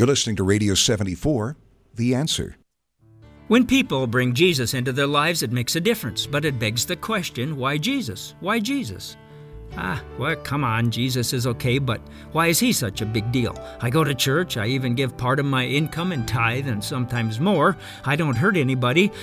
You're listening to Radio 74, The Answer. When people bring Jesus into their lives, it makes a difference, but it begs the question, why Jesus? Why Jesus? Well, come on, Jesus is okay, but why is he such a big deal? I go to church, I even give part of my income in tithe and sometimes more. I don't hurt anybody,